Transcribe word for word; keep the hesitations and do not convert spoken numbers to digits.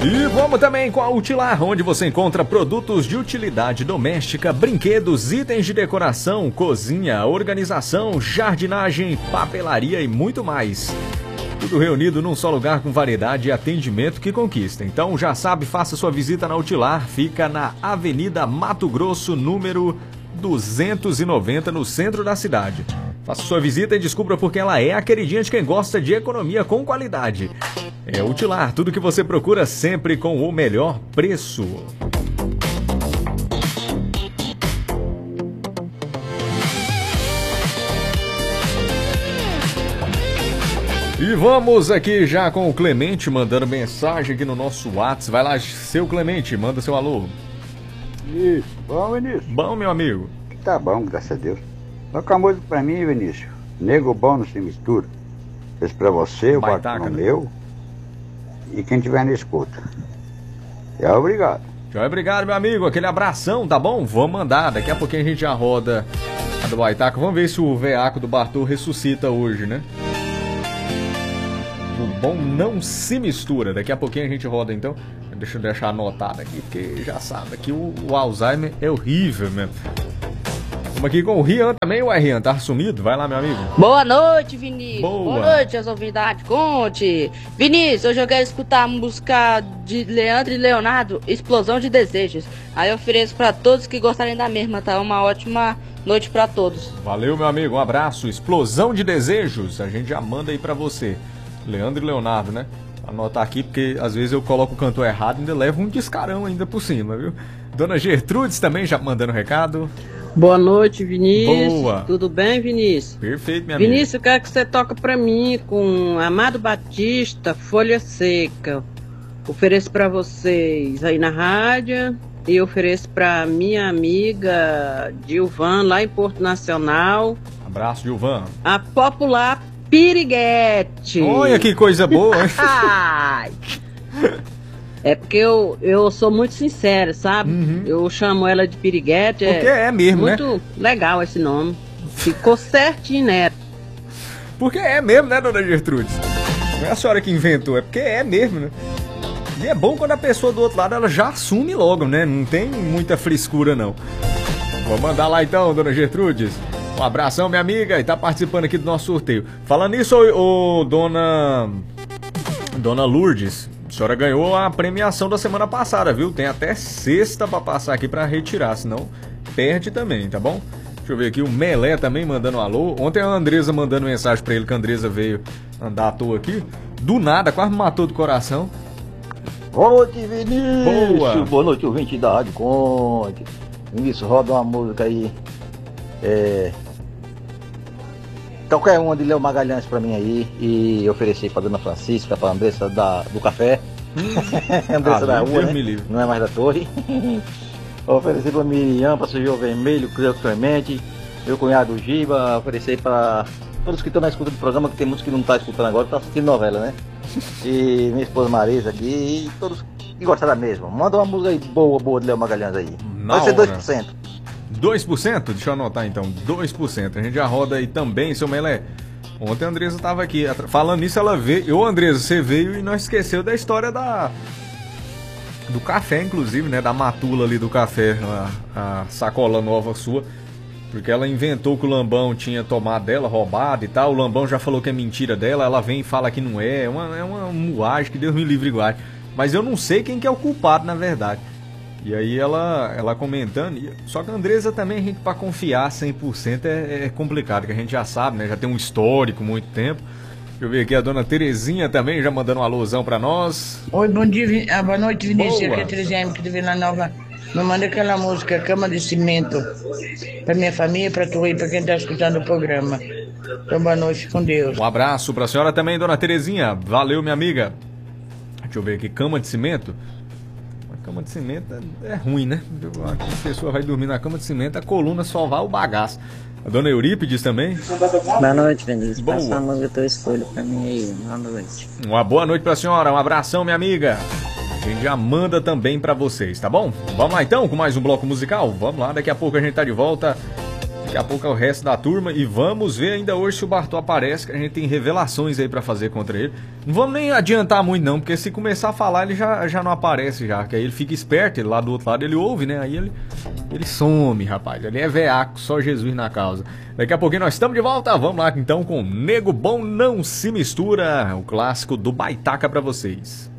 E vamos também com a Utilar, onde você encontra produtos de utilidade doméstica, brinquedos, itens de decoração, cozinha, organização, jardinagem, papelaria e muito mais. Tudo reunido num só lugar com variedade e atendimento que conquista. Então já sabe, faça sua visita na Utilar, fica na Avenida Mato Grosso, número duzentos e noventa, no centro da cidade. Faça sua visita e descubra porque ela é a queridinha de quem gosta de economia com qualidade. É Utilar, tudo que você procura sempre com o melhor preço. E vamos aqui já com o Clemente mandando mensagem aqui no nosso WhatsApp. Vai lá, seu Clemente, manda seu alô. Isso, bom, Vinícius? Bom, meu amigo. Tá bom, graças a Deus. Toca a música pra mim, Vinícius. Nego bom não se mistura. Esse pra você, o Baitaca, no meu. E quem tiver na escuta. É obrigado. Tchau, obrigado, meu amigo. Aquele abração, tá bom? Vamos mandar. Daqui a pouquinho a gente já roda a do Baitaca. Vamos ver se o veaco do Bartô ressuscita hoje, né? O bom não se mistura. Daqui a pouquinho a gente roda, então. Deixa eu deixar anotado aqui, porque já sabe que o, o Alzheimer é horrível mesmo. Vamos aqui com o Rian também. Ué, Rian, tá sumido? Vai lá, meu amigo. Boa noite, Vinícius. Boa, Boa noite, as ouvintes. Conte. Vinícius, hoje eu quero escutar a música de Leandro e Leonardo, Explosão de Desejos. Aí eu ofereço pra todos que gostarem da mesma, tá? Uma ótima noite pra todos. Valeu, meu amigo. Um abraço. Explosão de Desejos. A gente já manda aí pra você. Leandro e Leonardo, né? Anotar aqui, porque às vezes eu coloco o cantor errado e ainda levo um descarão ainda por cima, viu? Dona Gertrudes também já mandando recado. Boa noite, Vinícius. Boa. Tudo bem, Vinícius? Perfeito, minha Vinícius, amiga. eu quero que você toque pra mim com Amado Batista, Folha Seca. Ofereço pra vocês aí na rádio e ofereço pra minha amiga Dilvan, lá em Porto Nacional. Abraço, Dilvan. A popular Piriguete. Olha que coisa boa. É porque eu, eu sou muito sincera, sabe? Uhum. Eu chamo ela de Piriguete. Porque é, é mesmo, muito né? Muito legal esse nome. Ficou certinho, né? Porque é mesmo, né, Dona Gertrudes? Não é a senhora que inventou, é porque é mesmo, né? E é bom quando a pessoa do outro lado, ela já assume logo, né? Não tem muita frescura, não. Vou mandar lá então, Dona Gertrudes. Um abração, minha amiga, e tá participando aqui do nosso sorteio. Falando nisso, ô, ô, dona... Dona Lourdes, a senhora ganhou a premiação da semana passada, viu? Tem até sexta pra passar aqui pra retirar, senão perde também, tá bom? Deixa eu ver aqui, o Melé também mandando um alô. Ontem a Andresa mandando mensagem pra ele, que a Andresa veio andar à toa aqui. Do nada, quase me matou do coração. Boa noite, Vinícius. Boa. Boa noite, ouvinte da Rádio Conte. Vinícius, roda uma música aí. É... Qualquer uma de Léo Magalhães pra mim aí. E oferecer pra Dona Francisca, pra Andressa da, do café. Andressa ah, da rua, né? Não é mais da torre. Oferecer pra Miriam, pra Sujou Vermelho, Cleo Clemente, meu cunhado Giba. Oferecer pra todos que estão na escuta do programa, que tem muitos que não estão tá escutando agora, tá assistindo novela, né? E minha esposa Marisa aqui, e todos que gostaram da mesma. Manda uma música aí boa, boa de Léo Magalhães aí. Na Vai ser hora. dois por cento. dois por cento? Deixa eu anotar então, dois por cento. A gente já roda aí também, seu Melé. Ontem a Andresa tava aqui. Falando nisso, ela veio. Ô, Andresa, você veio e não esqueceu da história da... do café, inclusive, né? Da matula ali do café, a, a sacola nova sua. Porque ela inventou que o Lambão tinha tomado dela, roubado e tal. O Lambão já falou que é mentira dela. Ela vem e fala que não é. É uma, é uma muagem, que Deus me livre e guarde. Mas eu não sei quem que é o culpado, na verdade. E aí ela, ela comentando. Só que a Andresa também, a gente, pra confiar cem por cento é, é complicado. Que a gente já sabe, né? Já tem um histórico, muito tempo. Deixa eu ver aqui a dona Terezinha também, já mandando um alôzão pra nós. Oi, bom dia, ah, boa noite, Vinícius. Boa. Aqui é a Terezinha que de Vila Nova. Me manda aquela música, Cama de Cimento, pra minha família, pra tu e pra quem tá escutando o programa. Então, boa noite, com Deus. Um abraço pra senhora também, dona Terezinha. Valeu, minha amiga. Deixa eu ver aqui, cama de cimento. A cama de cimento é, é ruim, né? A pessoa vai dormir na cama de cimento, a coluna só vai o bagaço. A dona Eurípides também. Boa noite, Vinícius. Boa. Passa uma música tua escolha pra mim aí. Boa noite. Uma boa noite pra senhora, um abração, minha amiga. A gente já manda também pra vocês, tá bom? Vamos lá então com mais um bloco musical? Vamos lá, daqui a pouco a gente tá de volta. Daqui a pouco é o resto da turma e vamos ver ainda hoje se o Bartô aparece, que a gente tem revelações aí pra fazer contra ele. Não vamos nem adiantar muito não, porque se começar a falar ele já, já não aparece já, que aí ele fica esperto, ele lá do outro lado ele ouve, né? Aí ele, ele some, rapaz, ele é veaco, só Jesus na causa. Daqui a pouquinho nós estamos de volta, vamos lá então com Nego Bom Não Se Mistura, o clássico do Baitaca pra vocês.